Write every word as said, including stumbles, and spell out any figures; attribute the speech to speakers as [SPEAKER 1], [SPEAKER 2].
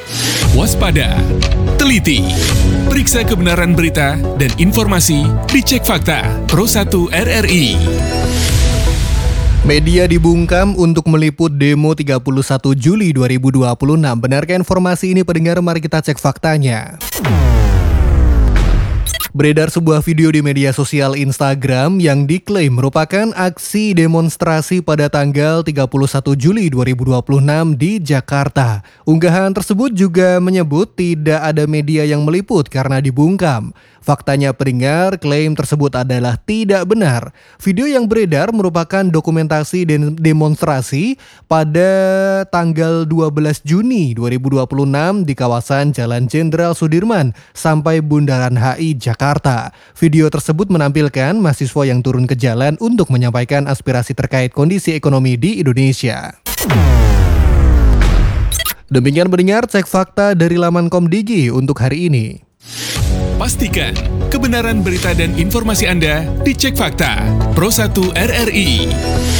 [SPEAKER 1] Waspada, teliti, periksa kebenaran berita dan informasi dicek fakta Pro satu R R I.
[SPEAKER 2] Media dibungkam untuk meliput demo tiga puluh satu Juli dua ribu dua puluh enam. Benarkah informasi ini, pendengar? Mari kita cek faktanya. Beredar sebuah video di media sosial Instagram yang diklaim merupakan aksi demonstrasi pada tanggal tiga puluh satu Juli dua ribu dua puluh enam di Jakarta. Unggahan tersebut juga menyebut tidak ada media yang meliput karena dibungkam. Faktanya, pendengar, klaim tersebut adalah tidak benar. Video yang beredar merupakan dokumentasi dan demonstrasi pada tanggal dua belas Juni dua ribu dua puluh enam di kawasan Jalan Jenderal Sudirman sampai Bundaran H I Jakarta. Video tersebut menampilkan mahasiswa yang turun ke jalan untuk menyampaikan aspirasi terkait kondisi ekonomi di Indonesia. Demikian pendengar, cek fakta dari laman Komdigi untuk hari ini.
[SPEAKER 1] Pastikan kebenaran berita dan informasi Anda dicek fakta Pro satu R R I.